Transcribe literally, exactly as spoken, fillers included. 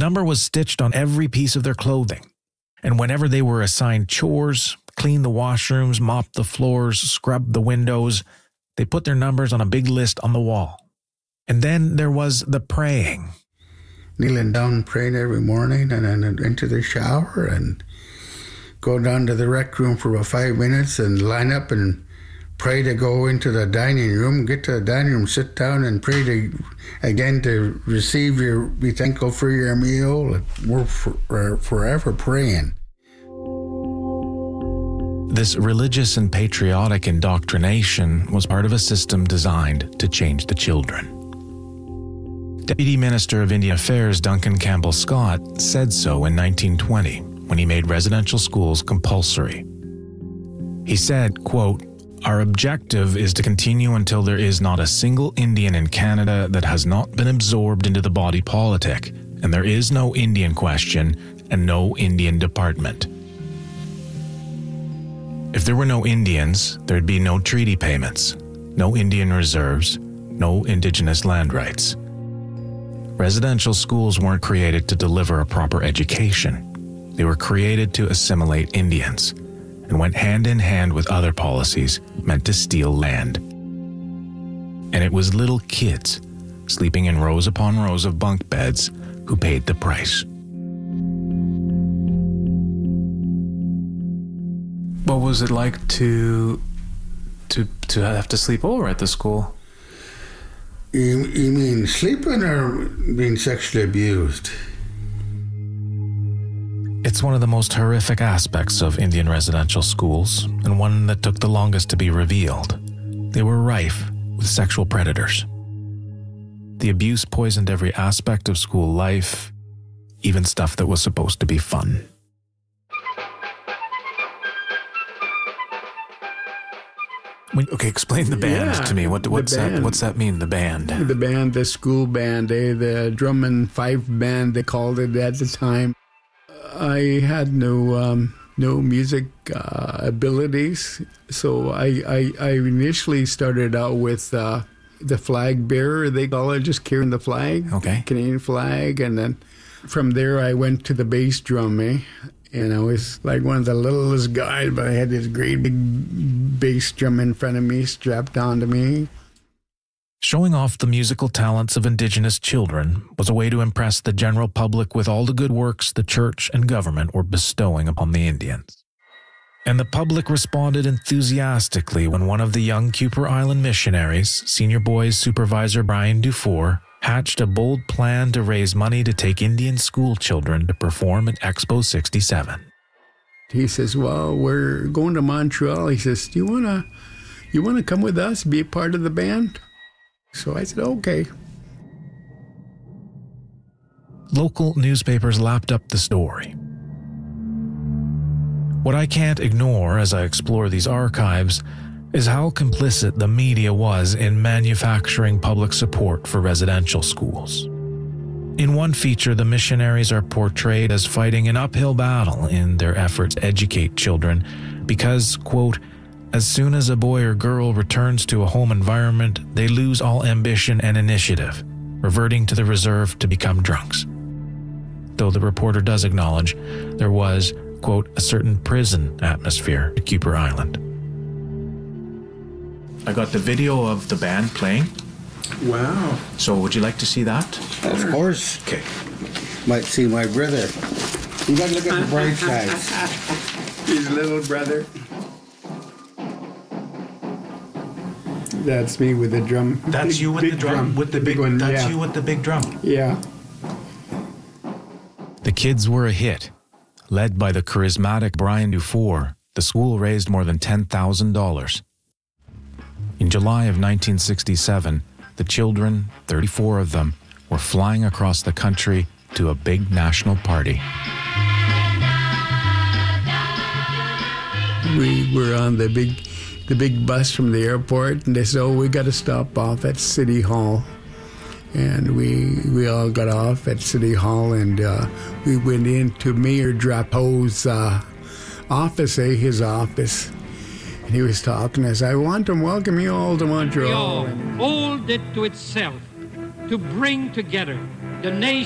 number was stitched on every piece of their clothing. And whenever they were assigned chores, cleaned the washrooms, mopped the floors, scrubbed the windows, they put their numbers on a big list on the wall. And then there was the praying. Kneeling down, praying every morning, and then into the shower, and go down to the rec room for about five minutes and line up and pray to go into the dining room, get to the dining room, sit down and pray to, again, to receive your, be thankful for your meal. We're for, forever praying. This religious and patriotic indoctrination was part of a system designed to change the children. Deputy Minister of Indian Affairs Duncan Campbell Scott said so in nineteen twenty when he made residential schools compulsory. He said, quote, "Our objective is to continue until there is not a single Indian in Canada that has not been absorbed into the body politic, and there is no Indian question and no Indian department. If there were no Indians, there'd be no treaty payments, no Indian reserves, no Indigenous land rights. Residential schools weren't created to deliver a proper education. They were created to assimilate Indians and went hand in hand with other policies meant to steal land. And it was little kids sleeping in rows upon rows of bunk beds who paid the price." What was it like to to to have to sleep over at the school? You, you mean sleeping or being sexually abused? It's one of the most horrific aspects of Indian residential schools, and one that took the longest to be revealed. They were rife with sexual predators. The abuse poisoned every aspect of school life, even stuff that was supposed to be fun. When, okay, explain the band Yeah, to me. What, what's band. that? What's that mean? The band. The band, the school band, eh? The drum and fife band, they called it at the time. I had no um, no music uh, abilities, so I, I I initially started out with uh, the flag bearer. They call it, just carrying the flag, Okay. Canadian flag, and then from there I went to the bass drum, eh? And I was like one of the littlest guys, but I had this great big bass drum in front of me, strapped onto me. Showing off the musical talents of Indigenous children was a way to impress the general public with all the good works the church and government were bestowing upon the Indians. And the public responded enthusiastically when one of the young Kuper Island missionaries, Senior Boys Supervisor Brian Dufour, hatched a bold plan to raise money to take Indian school children to perform at Expo sixty-seven. He says, well, we're going to Montreal. He says, do you want to you want to come with us, be a part of the band? So I said, okay. Local newspapers lapped up the story. What I can't ignore as I explore these archives is how complicit the media was in manufacturing public support for residential schools. In one feature, the missionaries are portrayed as fighting an uphill battle in their efforts to educate children because, quote, as soon as a boy or girl returns to a home environment, they lose all ambition and initiative, reverting to the reserve to become drunks. Though the reporter does acknowledge there was, quote, a certain prison atmosphere at Kuper Island. I got the video of the band playing. Wow. So would you like to see that? Of course. Okay. Might see my brother. You gotta look at the bright sides. His little brother. That's me with the drum. That's Big- you with big the drum, with the big, one. that's yeah. you with the big drum. Yeah. The kids were a hit. Led by the charismatic Brian Dufour, the school raised more than ten thousand dollars. In July of nineteen sixty-seven, the children, thirty-four of them, were flying across the country to a big national party. We were on the big the big bus from the airport, and they said, oh, we got to stop off at City Hall. And we we all got off at City Hall, and uh, we went into Mayor Drapeau's uh, office, eh, his office. And he was talking as I want to welcome you all to Montreal. Montreal owed it to itself to bring together the nation.